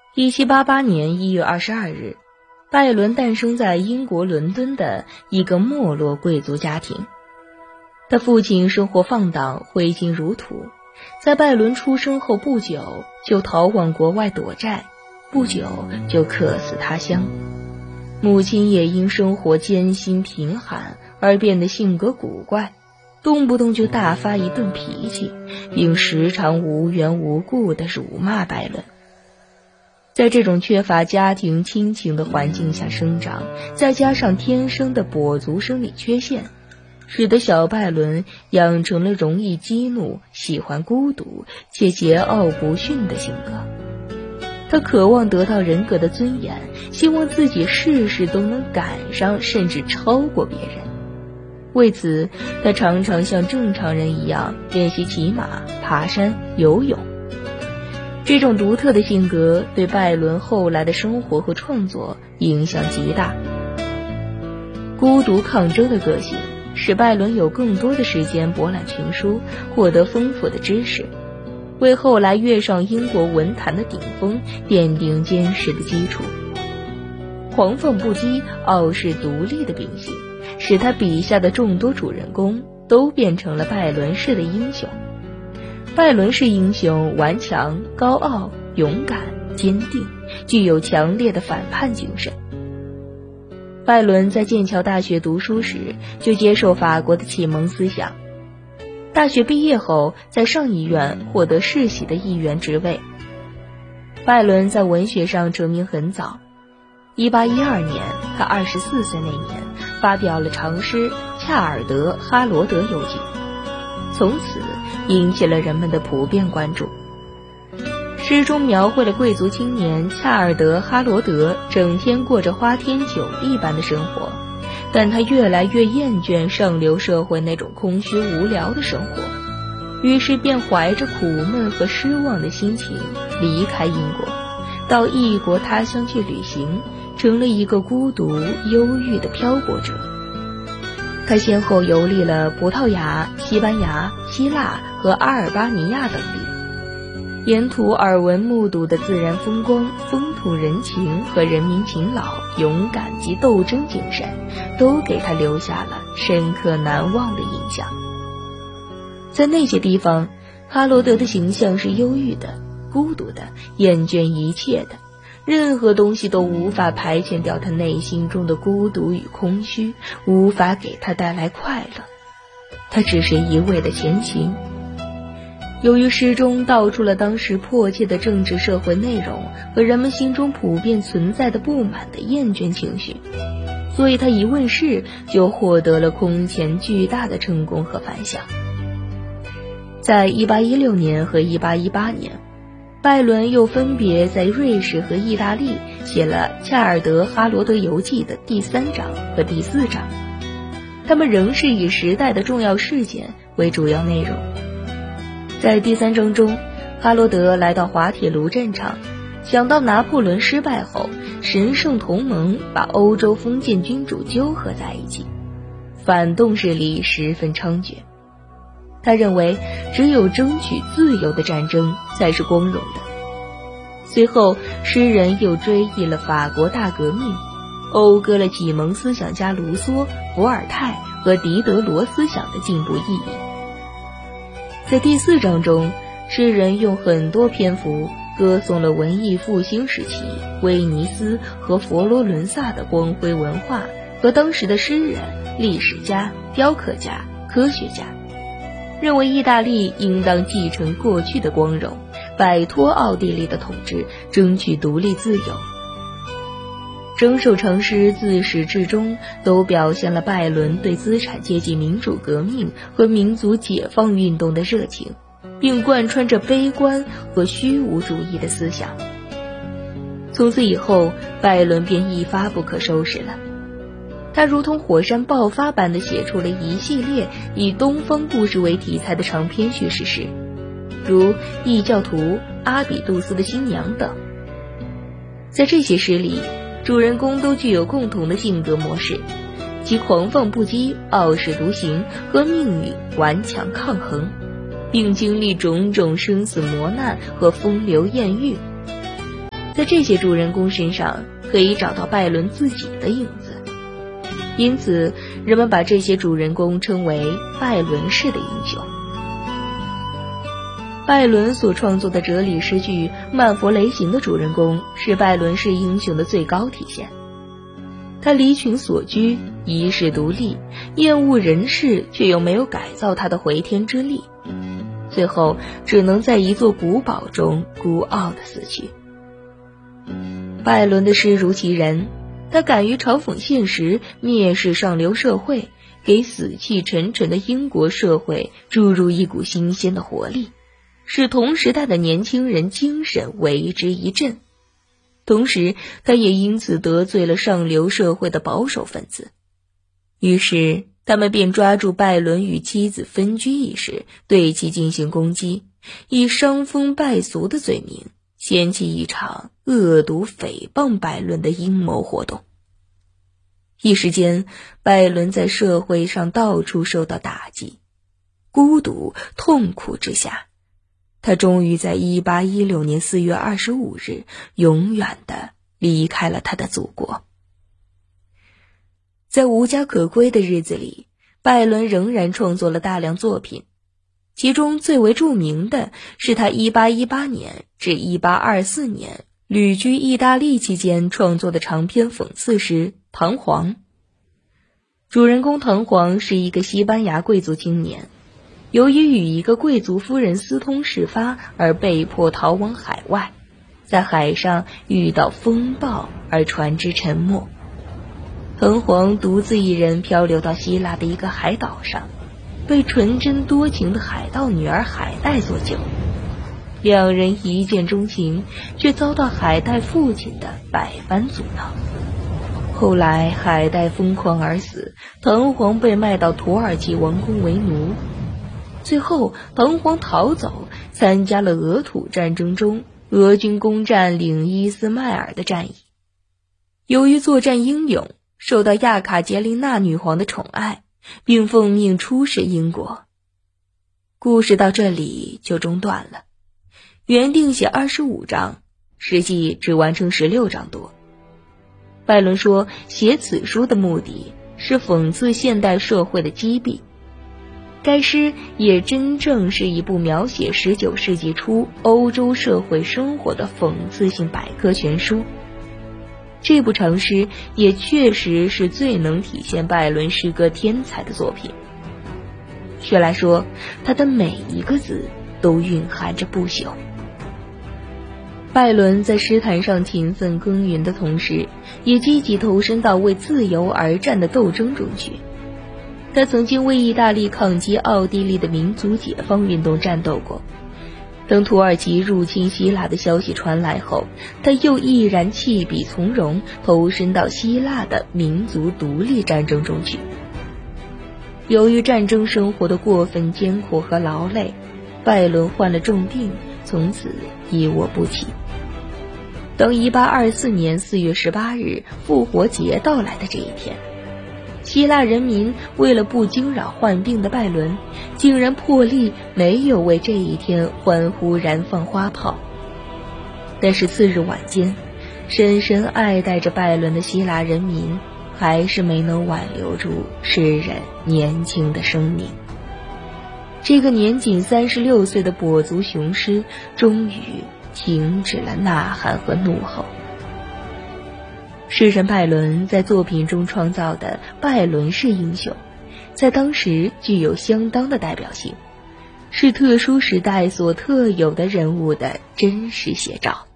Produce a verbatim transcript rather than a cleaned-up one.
一七八八年一月二十二日，拜伦诞生在英国伦敦的一个没落贵族家庭。他父亲生活放荡，挥金如土，在拜伦出生后不久就逃往国外躲债，不久就客死他乡。母亲也因生活艰辛贫寒而变得性格古怪，动不动就大发一顿脾气，并时常无缘无故地辱骂拜伦。在这种缺乏家庭亲情的环境下生长，再加上天生的跛足生理缺陷，使得小拜伦养成了容易激怒、喜欢孤独且桀骜不驯的性格。他渴望得到人格的尊严，希望自己事事都能赶上甚至超过别人。为此，他常常像正常人一样练习骑马、爬山、游泳。这种独特的性格对拜伦后来的生活和创作影响极大。孤独抗争的个性使拜伦有更多的时间博览群书，获得丰富的知识，为后来跃上英国文坛的顶峰奠定坚实的基础。狂放不羁、傲视独立的秉性，使他笔下的众多主人公都变成了拜伦式的英雄。拜伦式英雄顽强、高傲、勇敢、坚定，具有强烈的反叛精神。拜伦在剑桥大学读书时就接受法国的启蒙思想，大学毕业后在上议院获得世袭的议员职位。拜伦在文学上成名很早，一八一二年他二十四岁那年发表了长诗《恰尔德哈罗德游记》，从此引起了人们的普遍关注。诗中描绘了贵族青年恰尔德哈罗德整天过着花天酒地般的生活，但他越来越厌倦上流社会那种空虚无聊的生活，于是便怀着苦闷和失望的心情离开英国，到异国他乡去旅行，成了一个孤独忧郁的漂泊者。他先后游历了葡萄牙、西班牙、希腊和阿尔巴尼亚等地，沿途耳闻目睹的自然风光、风土人情和人民勤劳、勇敢及斗争精神，都给他留下了深刻难忘的印象。在那些地方，哈罗德的形象是忧郁的、孤独的、厌倦一切的，任何东西都无法排遣掉他内心中的孤独与空虚，无法给他带来快乐。他只是一味的前行。由于诗中道出了当时迫切的政治社会内容和人们心中普遍存在的不满的厌倦情绪，所以他一问世就获得了空前巨大的成功和反响。在一八一六年和一八一八年，拜伦又分别在瑞士和意大利写了《恰尔德哈罗德游记》的第三章和第四章，他们仍是以时代的重要事件为主要内容。在第三章中，哈罗德来到滑铁卢战场，想到拿破仑失败后，神圣同盟把欧洲封建君主纠合在一起，反动势力十分猖獗。他认为只有争取自由的战争才是光荣的。随后，诗人又追忆了法国大革命，讴歌了启蒙思想家卢梭、伏尔泰和狄德罗思想的进步意义。在第四章中，诗人用很多篇幅歌颂了文艺复兴时期威尼斯和佛罗伦萨的光辉文化和当时的诗人、历史家、雕刻家、科学家，认为意大利应当继承过去的光荣，摆脱奥地利的统治，争取独立自由。整首长诗自始至终都表现了拜伦对资产阶级民主革命和民族解放运动的热情，并贯穿着悲观和虚无主义的思想。从此以后，拜伦便一发不可收拾了。他如同火山爆发般地写出了一系列以东方故事为题材的长篇叙事诗，如《异教徒》、阿比杜斯的新娘等。在这些诗里，主人公都具有共同的性格模式，即狂放不羁、傲视独行，和命运顽强抗衡，并经历种种生死磨难和风流艳遇。 在这些主人公身上可以找到拜伦自己的影子，因此人们把这些主人公称为拜伦式的英雄。拜伦所创作的哲理诗句《曼佛雷行》的主人公是拜伦式英雄的最高体现。他离群索居，遗世独立，厌恶人世，却又没有改造他的回天之力，最后只能在一座古堡中孤傲地死去。拜伦的诗如其人，他敢于嘲讽现实，蔑视上流社会，给死气沉沉的英国社会注入一股新鲜的活力，使同时代的年轻人精神为之一振。同时他也因此得罪了上流社会的保守分子，于是他们便抓住拜伦与妻子分居一事，对其进行攻击，以伤风败俗的罪名掀起一场恶毒诽谤拜伦的阴谋活动。一时间，拜伦在社会上到处受到打击，孤独痛苦之下，他终于在一八一六年四月二十五日永远地离开了他的祖国。在无家可归的日子里，拜伦仍然创作了大量作品，其中最为著名的是他一八一八年至一八二四年旅居意大利期间创作的长篇讽刺诗《唐璜》。主人公唐璜是一个西班牙贵族青年，由于与一个贵族夫人私通事发而被迫逃往海外，在海上遇到风暴而船只沉没。唐璜独自一人漂流到希腊的一个海岛上，被纯真多情的海盗女儿海黛所救。两人一见钟情，却遭到海黛父亲的百般阻挠。后来海黛疯狂而死，唐璜被卖到土耳其王宫为奴。最后唐璜逃走，参加了俄土战争中俄军攻占领伊斯麦尔的战役。由于作战英勇，受到亚卡捷琳娜女皇的宠爱，并奉命出使英国。故事到这里就中断了，原定写二十五章，实际只完成十六章多。拜伦说，写此书的目的是讽刺现代社会的积弊。该诗也真正是一部描写十九世纪初欧洲社会生活的讽刺性百科全书。这部长诗也确实是最能体现拜伦诗歌天才的作品。却来说，他的每一个字都蕴含着不朽。拜伦在诗坛上勤奋耕耘的同时，也积极投身到为自由而战的斗争中去。他曾经为意大利抗击奥地利的民族解放运动战斗过。等土耳其入侵希腊的消息传来后，他又毅然弃笔从戎，投身到希腊的民族独立战争中去。由于战争生活的过分艰苦和劳累，拜伦患了重病，从此一卧不起。等一八二四年四月十八日复活节到来的这一天，希腊人民为了不惊扰患病的拜伦，竟然破例没有为这一天欢呼燃放花炮。但是次日晚间，深深爱戴着拜伦的希腊人民还是没能挽留住诗人年轻的生命。这个年仅三十六岁的跛足雄狮终于停止了呐喊和怒吼。诗人拜伦在作品中创造的拜伦式英雄，在当时具有相当的代表性，是特殊时代所特有的人物的真实写照。